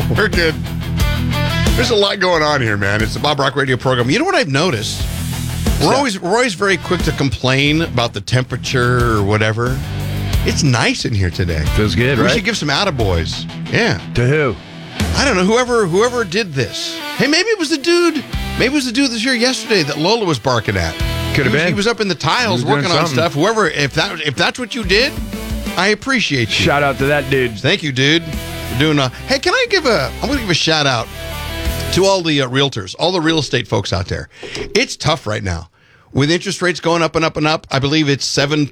We're good. There's a lot going on here, man. It's the Bob Rock Radio program. You know what I've noticed? We're always very quick to complain about the temperature or whatever. It's nice in here today. Feels good, right? We should give some attaboys. Yeah. To who? I don't know. Whoever did this. Hey, maybe it was the dude. Maybe it was the dude that's here yesterday that Lola was barking at. Could have been. He was up in the tiles working on stuff. Whoever, if that's what you did, I appreciate you. Shout out to that dude. Thank you, dude. We're doing. Hey, I'm going to give a shout out to all the realtors, all the real estate folks out there. It's tough right now. With interest rates going up and up and up, I believe it's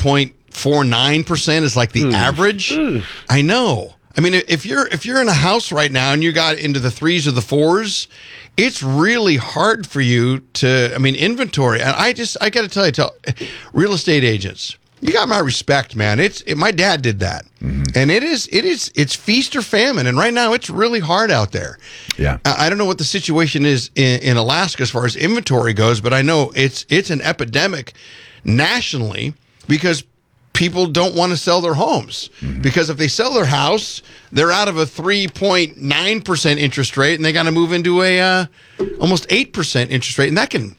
7.49% is like the average. I know. I mean, if you're in a house right now and you got into the 3s or the 4s, it's really hard for you to, inventory. And I got to tell you, real estate agents, you got my respect, man. My dad did that. And it's feast or famine. And right now it's really hard out there. Yeah. I don't know what the situation is in Alaska as far as inventory goes, but I know it's an epidemic nationally because people don't want to sell their homes. Because if they sell their house, they're out of a 3.9% interest rate and they got to move into a almost 8% interest rate. And that can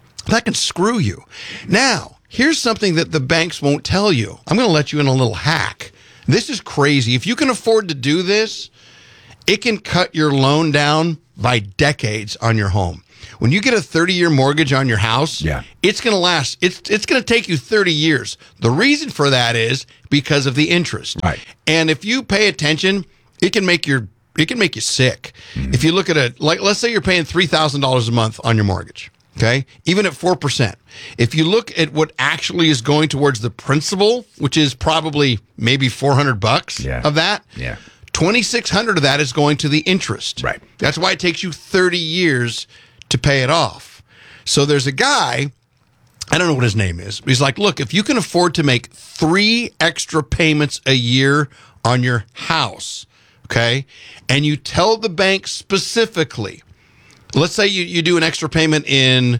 screw you. Now, here's something that the banks won't tell you. I'm going to let you in a little hack. This is crazy. If you can afford to do this, it can cut your loan down by decades on your home. When you get a 30-year mortgage on your house, it's going to last. It's going to take you 30 years. The reason for that is because of the interest. Right. And if you pay attention, it can make you sick. If you look at let's say you're paying $3,000 a month on your mortgage. Okay, even at 4%. If you look at what actually is going towards the principal, which is probably maybe $400 of that, $2,600 of that is going to the interest. Right. That's why it takes you 30 years to pay it off. So there's a guy, I don't know what his name is. He's like, look, if you can afford to make 3 extra payments a year on your house, okay, and you tell the bank specifically. Let's say you do an extra payment in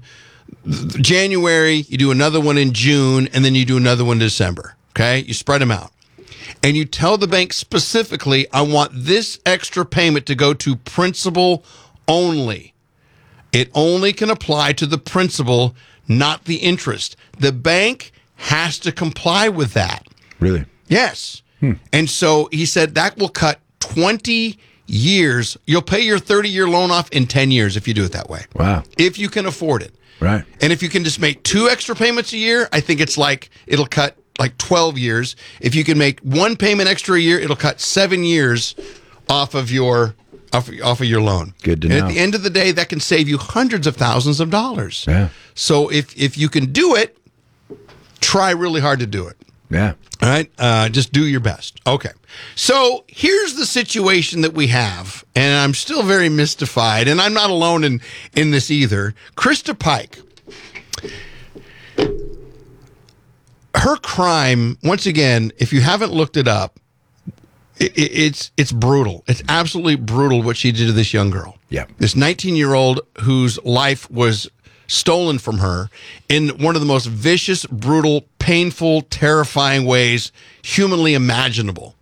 January, you do another one in June, and then you do another one in December, okay? You spread them out. And you tell the bank specifically, I want this extra payment to go to principal only. It only can apply to the principal, not the interest. The bank has to comply with that. Really? Yes. And so he said that will cut 20 years. You'll pay your 30-year loan off in 10 years if you do it that way. Wow. If you can afford it. Right. And if you can just make 2 extra payments a year, I think it'll cut like 12 years. If you can make 1 payment extra a year, it'll cut 7 years off of your loan. Good to know. And at the end of the day, that can save you hundreds of thousands of dollars. Yeah. So if you can do it, try really hard to do it. Yeah. All right. Just do your best. Okay. So here's the situation that we have, and I'm still very mystified, and I'm not alone in this either. Krista Pike, her crime, once again, if you haven't looked it up, it's brutal. It's absolutely brutal what she did to this young girl. Yeah. This 19-year-old whose life was stolen from her in one of the most vicious, brutal, painful, terrifying ways humanly imaginable.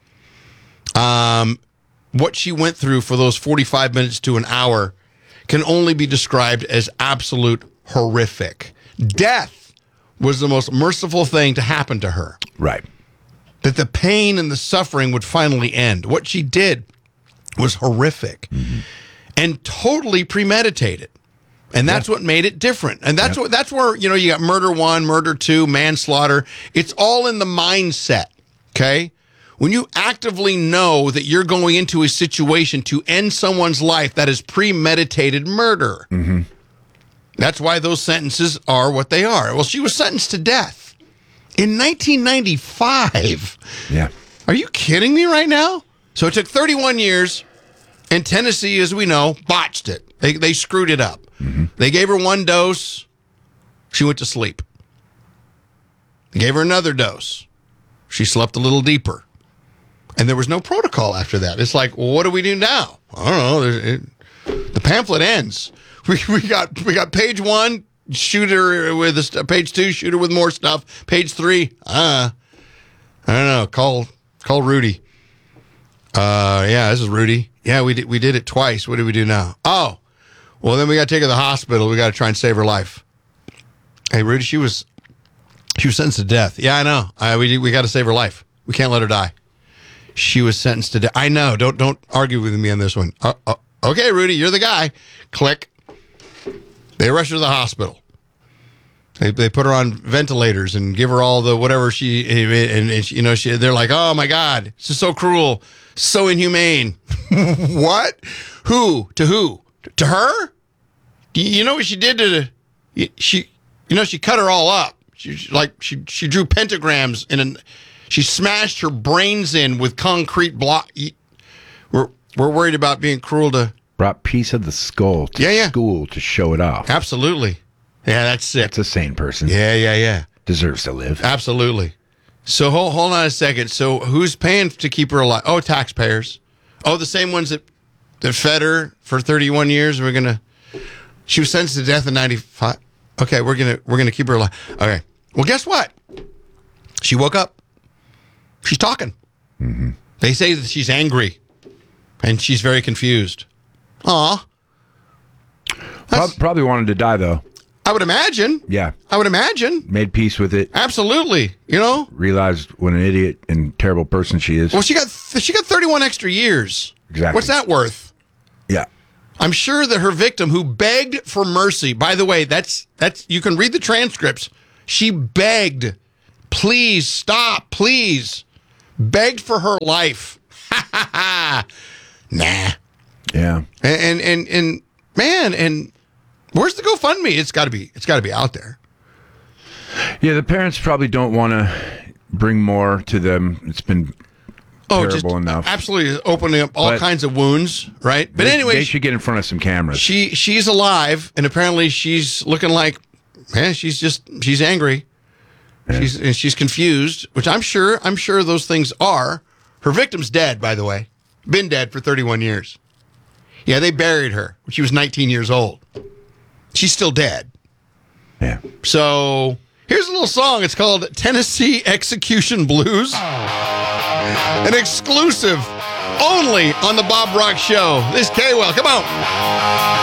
What she went through for those 45 minutes to an hour can only be described as absolute horrific. Death was the most merciful thing to happen to her. Right. That the pain and the suffering would finally end. What she did was horrific and totally premeditated. And that's what made it different. And that's where, you got murder 1, murder 2, manslaughter. It's all in the mindset, okay? When you actively know that you're going into a situation to end someone's life, that is premeditated murder. That's why those sentences are what they are. Well, she was sentenced to death in 1995. Yeah. Are you kidding me right now? So it took 31 years, and Tennessee, as we know, botched it. They screwed it up. They gave her 1 dose. She went to sleep. They gave her another dose. She slept a little deeper. And there was no protocol after that. It's like, well, what do we do now? I don't know. The pamphlet ends. We got page 1, shoot her with page 2, shoot her with more stuff. Page 3, I don't know. Call Rudy. Yeah, this is Rudy. Yeah, we did it twice. What do we do now? Oh, well, then we got to take her to the hospital. We got to try and save her life. Hey, Rudy, she was sentenced to death. Yeah, I know. We got to save her life. We can't let her die. She was sentenced to death. I know. Don't argue with me on this one. Okay, Rudy, you're the guy. Click. They rush her to the hospital. They put her on ventilators and give her all the whatever they're like, oh my God, this is so cruel, so inhumane. What? Who? To who? To her? You know what she did to she cut her all up. She drew pentagrams she smashed her brains in with concrete block. We're worried about being cruel to. Brought piece of the skull to school to show it off. Absolutely. Yeah, that's sick. That's a sane person. Yeah. Deserves to live. Absolutely. So hold on a second. So who's paying to keep her alive? Oh, taxpayers. Oh, the same ones that fed her for 31 years. She was sentenced to death in 95. Okay, we're gonna keep her alive. Okay. Well, guess what? She woke up. She's talking. Mm-hmm. They say that she's angry, and she's very confused. Aw. Probably wanted to die, though. I would imagine. Yeah. I would imagine. Made peace with it. Absolutely. Realized what an idiot and terrible person she is. Well, she got 31 extra years. Exactly. What's that worth? Yeah. I'm sure that her victim, who begged for mercy, by the way, that's you can read the transcripts. She begged, please stop, please. Begged for her life. Nah. Yeah. And man, and where's the GoFundMe? It's got to be out there. Yeah, the parents probably don't want to bring more to them. It's been terrible enough. Absolutely opening up all kinds of wounds, right? But anyway, they should get in front of some cameras. She's alive, and apparently she's looking like, she's angry. Yeah. She's confused, which I'm sure those things are. Her victim's dead, by the way. Been dead for 31 years. Yeah, they buried her when she was 19 years old. She's still dead. Yeah. So here's a little song. It's called Tennessee Execution Blues. An exclusive only on the Bob Rock Show. This is K-Well. Come on.